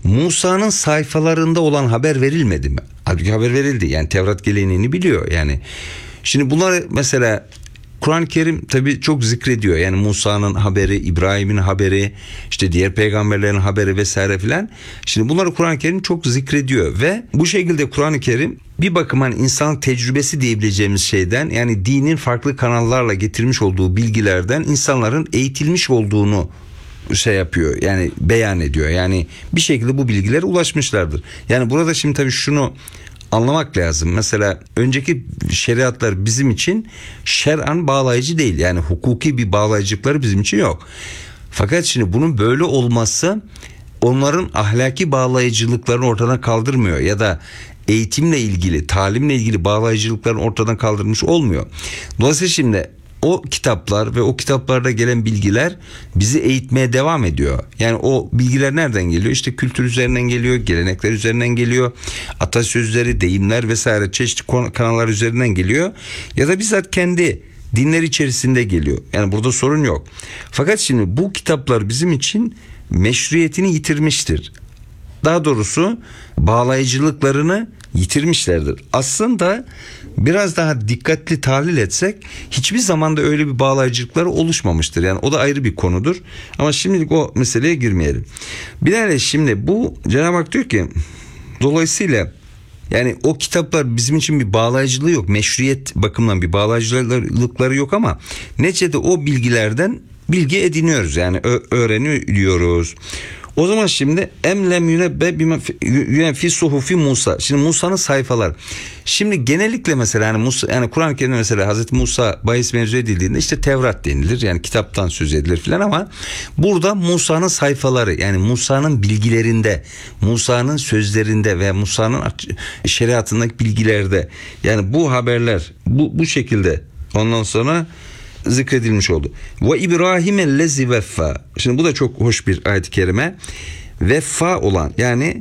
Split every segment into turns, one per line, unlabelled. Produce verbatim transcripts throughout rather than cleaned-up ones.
Musa'nın sayfalarında olan haber verilmedi mi? Halbuki haber verildi. Yani Tevrat geleneğini biliyor yani. Şimdi bunlar mesela Kur'an-ı Kerim tabii çok zikrediyor. Yani Musa'nın haberi, İbrahim'in haberi, işte diğer peygamberlerin haberi vesaire filan. Şimdi bunları Kur'an-ı Kerim çok zikrediyor ve bu şekilde Kur'an-ı Kerim bir bakıman insan tecrübesi diyebileceğimiz şeyden, yani dinin farklı kanallarla getirmiş olduğu bilgilerden insanların eğitilmiş olduğunu şey yapıyor, yani beyan ediyor. Yani bir şekilde bu bilgilere ulaşmışlardır. Yani burada şimdi tabii şunu anlamak lazım. Mesela önceki şeriatlar bizim için şer'an bağlayıcı değil. Yani hukuki bir bağlayıcılıkları bizim için yok. Fakat şimdi bunun böyle olması onların ahlaki bağlayıcılıklarını ortadan kaldırmıyor ya da eğitimle ilgili, talimle ilgili bağlayıcılıklarını ortadan kaldırmış olmuyor. Dolayısıyla şimdi o kitaplar ve o kitaplarda gelen bilgiler bizi eğitmeye devam ediyor. Yani o bilgiler nereden geliyor? İşte kültür üzerinden geliyor, gelenekler üzerinden geliyor, atasözleri, deyimler vesaire çeşitli kanallar üzerinden geliyor. Ya da bizzat kendi dinler içerisinde geliyor. Yani burada sorun yok. Fakat şimdi bu kitaplar bizim için meşruiyetini yitirmiştir. Daha doğrusu bağlayıcılıklarını yitirmişlerdir. Aslında biraz daha dikkatli tahlil etsek hiçbir zamanda öyle bir bağlayıcılıkları oluşmamıştır. Yani o da ayrı bir konudur. Ama şimdilik o meseleye girmeyelim. Binaenaleyh şimdi bu Cenab-ı Hak diyor ki, dolayısıyla yani o kitaplar bizim için bir bağlayıcılığı yok. Meşruiyet bakımından bir bağlayıcılıkları yok ama neticede o bilgilerden bilgi ediniyoruz. Yani öğreniyoruz. O zaman şimdi emlem yünebbe bime fi suhufi Musa. Şimdi Musa'nın sayfalar. Şimdi genellikle mesela yani Musa, yani Kur'an-ı Kerim'de mesela Hazreti Musa bahis mevzu edildiğinde işte Tevrat denilir. Yani kitaptan söz edilir filan ama burada Musa'nın sayfaları, yani Musa'nın bilgilerinde, Musa'nın sözlerinde ve Musa'nın şeriatındaki bilgilerde, yani bu haberler bu bu şekilde ondan sonra zikredilmiş oldu. Ve İbrahim'ellezi veffa. Şimdi bu da çok hoş bir ayet-i kerime. Veffa olan, yani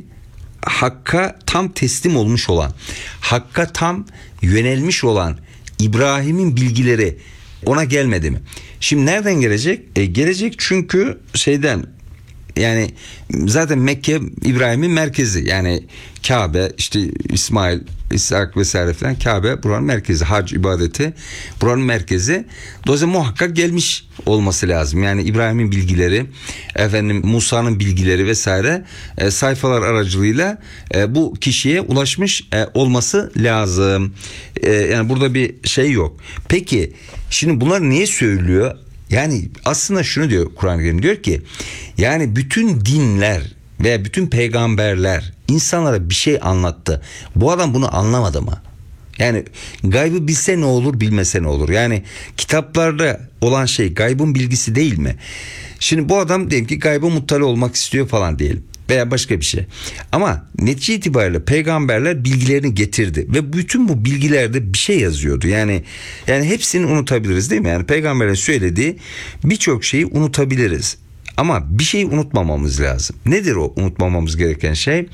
Hakk'a tam teslim olmuş olan, Hakk'a tam yönelmiş olan İbrahim'in bilgileri ona gelmedi mi? Şimdi nereden gelecek? E, gelecek çünkü şeyden, yani zaten Mekke İbrahim'in merkezi, yani Kabe, işte İsmail, İshak vesaire falan, Kabe buranın merkezi, hac ibadeti buranın merkezi. Dolayısıyla muhakkak gelmiş olması lazım. Yani İbrahim'in bilgileri, efendim Musa'nın bilgileri vesaire e, sayfalar aracılığıyla e, bu kişiye ulaşmış e, olması lazım. E, yani burada bir şey yok. Peki şimdi bunlar niye söylüyor? Yani aslında şunu diyor Kur'an-ı Kerim, diyor ki yani bütün dinler veya bütün peygamberler insanlara bir şey anlattı. Bu adam bunu anlamadı mı? Yani gaybı bilse ne olur, bilmese ne olur? Yani kitaplarda olan şey gaybın bilgisi değil mi? Şimdi bu adam diyelim ki gayba muttali olmak istiyor falan diyelim. Veya başka bir şey. Ama netice itibariyle peygamberler bilgilerini getirdi ve bütün bu bilgilerde bir şey yazıyordu. Yani yani hepsini unutabiliriz değil mi? Yani peygamberlerin söylediği birçok şeyi unutabiliriz. Ama bir şeyi unutmamamız lazım. Nedir o unutmamamız gereken şey?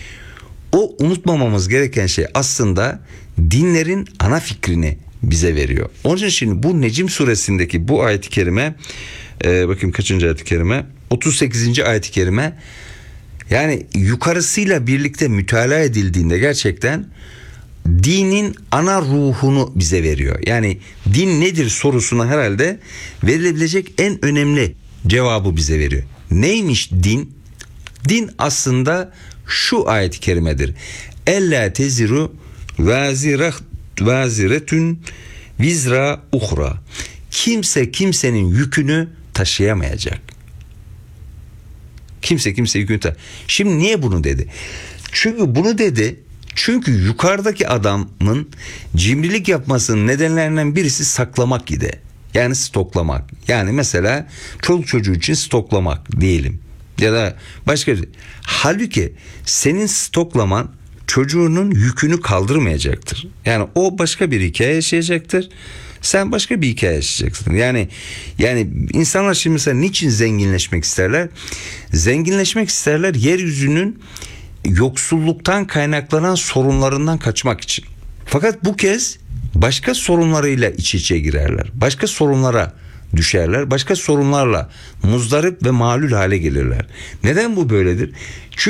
O unutmamamız gereken şey aslında dinlerin ana fikrini bize veriyor. Onun için şimdi bu Necm suresindeki bu ayet-i kerime, e, bakayım kaçıncı ayet-i kerime? otuz sekizinci ayet-i kerime. Yani yukarısıyla birlikte mütalaa edildiğinde gerçekten dinin ana ruhunu bize veriyor. Yani din nedir sorusuna herhalde verilebilecek en önemli cevabı bize veriyor. Neymiş din? Din aslında şu ayet-i kerimedir. Ella teziru vaziretun vizra uhra. Kimse kimsenin yükünü taşıyamayacak. Kimse kimse yükünü taşıyamayacak. Şimdi niye bunu dedi? Çünkü bunu dedi çünkü yukarıdaki adamın cimrilik yapmasının nedenlerinden birisi saklamak idi. Yani stoklamak. Yani mesela çoluk çocuğu için stoklamak diyelim. Ya da başka bir şey. Halbuki senin stoklaman çocuğunun yükünü kaldırmayacaktır. Yani o başka bir hikaye yaşayacaktır. Sen başka bir hikaye yaşayacaksın. Yani yani insanlar şimdi mesela niçin zenginleşmek isterler? Zenginleşmek isterler yeryüzünün yoksulluktan kaynaklanan sorunlarından kaçmak için. Fakat bu kez başka sorunlarıyla iç içe girerler. Başka sorunlara düşerler. Başka sorunlarla muzdarip ve malul hale gelirler. Neden bu böyledir? Çünkü